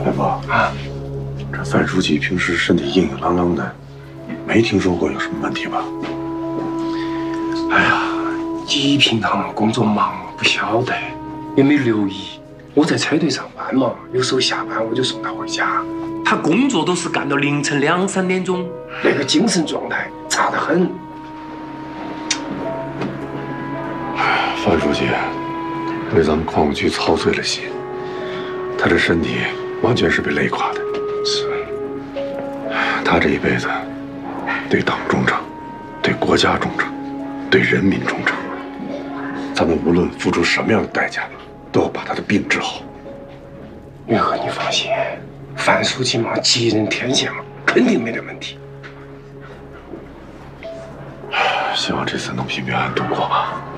大夫啊，这范书记平时身体硬硬朗朗的，没听说过有什么问题吧？ 哎呀，你平常工作忙不晓得，也没留意。我在车队上班嘛，有时候下班我就送他回家。他工作都是干到凌晨2、3点钟，那个精神状态差得很。 范书记为咱们矿务局操碎了心，他这身体完全是被累垮的。 是， 他这一辈子对党忠诚，对国家忠诚，对人民忠诚。咱们无论付出什么样的代价，都要把他的病治好。 云和，你放心，范书记嘛，吉人天相，肯定没得问题。 希望这次能平平安安度过吧。